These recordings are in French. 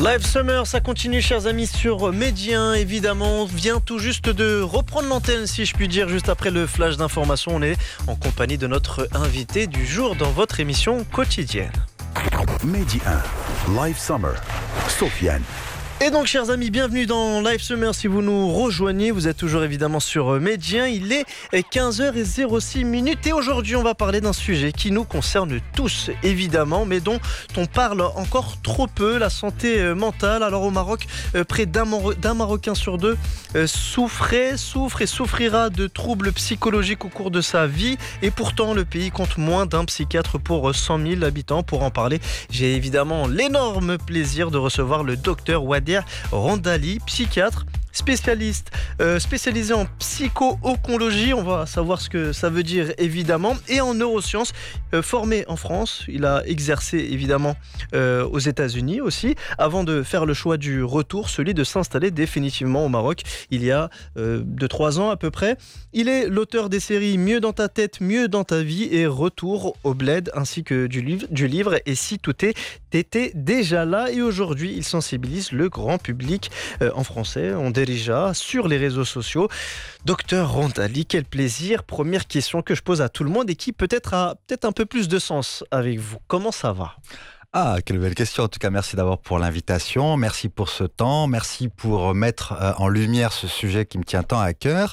Live Summer, ça continue chers amis sur Médien, évidemment, vient tout juste de reprendre l'antenne si je puis dire, juste après le flash d'information. On est en compagnie de notre invité du jour dans votre émission quotidienne. Médien, Live Summer, Sofiane. Et donc chers amis, bienvenue dans Live Summer. Si vous nous rejoignez, vous êtes toujours évidemment sur Médien. Il est 15h06 et aujourd'hui on va parler d'un sujet qui nous concerne tous évidemment, mais dont on parle encore trop peu, la santé mentale. Alors au Maroc, près d'un Marocain sur deux souffre et souffrira de troubles psychologiques au cours de sa vie. Et pourtant le pays compte moins d'un psychiatre pour 100 000 habitants. Pour en parler, j'ai évidemment l'énorme plaisir de recevoir le docteur Wadia Randali, psychiatre, spécialisé en psycho-oncologie, on va savoir ce que ça veut dire évidemment, et en neurosciences, formé en France. Il a exercé évidemment aux États-Unis aussi, avant de faire le choix du retour, celui de s'installer définitivement au Maroc, il y a 2-3 ans à peu près. Il est l'auteur des séries Mieux dans ta tête, Mieux dans ta vie et Retour au Bled, ainsi que du livre Et si tout était déjà là. Et aujourd'hui, il sensibilise le grand public en français, on déjà sur les réseaux sociaux. Docteur Randali, quel plaisir. Première question que je pose à tout le monde et qui peut-être a un peu plus de sens avec vous. Comment ça va ? Ah, quelle belle question. En tout cas, merci d'abord pour l'invitation. Merci pour ce temps. Merci pour mettre en lumière ce sujet qui me tient tant à cœur.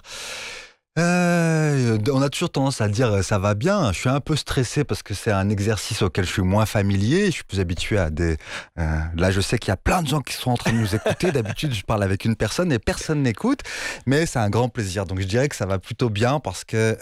On a toujours tendance à dire ça va bien. Je suis un peu stressé parce que c'est un exercice auquel je suis moins familier. Je suis plus habitué à des... là, je sais qu'il y a plein de gens qui sont en train de nous écouter. D'habitude, je parle avec une personne et personne n'écoute. Mais c'est un grand plaisir. Donc, je dirais que ça va plutôt bien parce que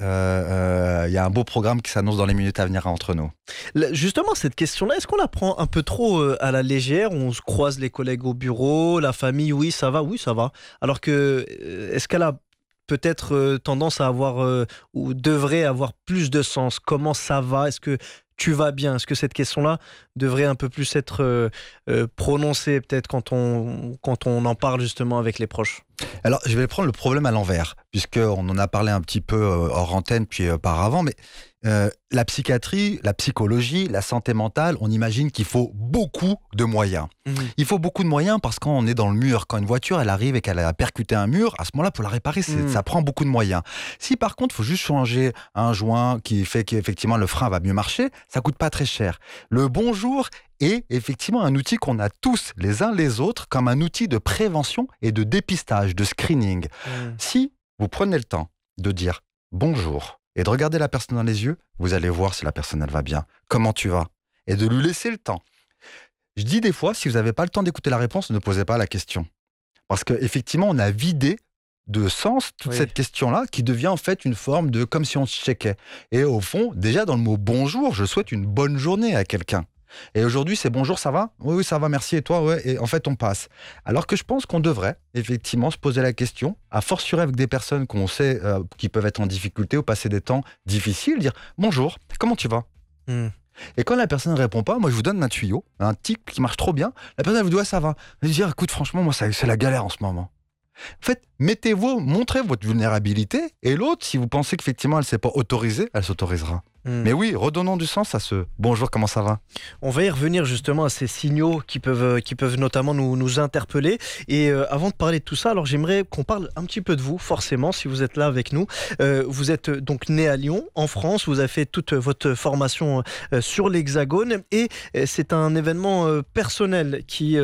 y a un beau programme qui s'annonce dans les minutes à venir entre nous. Justement, cette question-là, est-ce qu'on la prend un peu trop à la légère ? On se croise les collègues au bureau, la famille, oui, ça va. Alors que, est-ce qu'elle a peut-être tendance à avoir ou devrait avoir plus de sens? Comment ça va? Est-ce que tu vas bien? Est-ce que cette question-là devrait un peu plus être prononcée peut-être quand on en parle justement avec les proches? Alors, je vais prendre le problème à l'envers, puisqu'on en a parlé un petit peu hors antenne puis auparavant, mais la psychiatrie, la psychologie, la santé mentale, on imagine qu'il faut beaucoup de moyens. Il faut beaucoup de moyens parce qu'on est dans le mur. Quand une voiture elle arrive et qu'elle a percuté un mur, à ce moment-là, pour la réparer, ça prend beaucoup de moyens. Si par contre, il faut juste changer un joint qui fait qu'effectivement le frein va mieux marcher, ça coûte pas très cher. Le bonjour est effectivement un outil qu'on a tous, les uns les autres, comme un outil de prévention et de dépistage, de screening. Si vous prenez le temps de dire bonjour et de regarder la personne dans les yeux, vous allez voir si la personne elle va bien. Comment tu vas ? Et de lui laisser le temps. Je dis des fois, si vous n'avez pas le temps d'écouter la réponse, ne posez pas la question. Parce qu'effectivement, on a vidé de sens toute cette question-là qui devient en fait une forme de comme si on se checkait. Et au fond, déjà dans le mot bonjour, je souhaite une bonne journée à quelqu'un. Et aujourd'hui, c'est bonjour, ça va ? Oui, ça va, merci. Et toi ? Ouais. Et en fait, on passe. Alors que je pense qu'on devrait effectivement se poser la question, à fortiori avec des personnes qu'on sait qui peuvent être en difficulté ou passer des temps difficiles, dire bonjour, comment tu vas ? Et quand la personne ne répond pas, moi je vous donne un tuyau, un tic qui marche trop bien. La personne elle vous dit ouais, ça va. Vous dire écoute, franchement, moi c'est la galère en ce moment. En fait, montrez votre vulnérabilité et l'autre, si vous pensez qu'effectivement elle ne s'est pas autorisée, elle s'autorisera. Mais oui, redonnons du sens à ce bonjour, comment ça va ? On va y revenir justement à ces signaux qui peuvent notamment nous interpeller. Et avant de parler de tout ça, alors j'aimerais qu'on parle un petit peu de vous, forcément, si vous êtes là avec nous. Vous êtes donc né à Lyon, en France. Vous avez fait toute votre formation sur l'Hexagone. Et c'est un événement personnel qui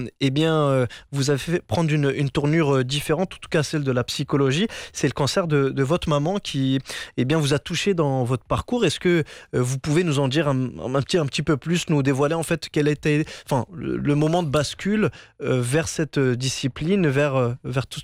vous a fait prendre une tournure différente, en tout cas celle de la psychologie. C'est le cancer de votre maman qui vous a touché dans votre parcours. Est-ce que vous pouvez nous en dire un petit peu plus, nous dévoiler en fait quel était le moment de bascule vers cette discipline, vers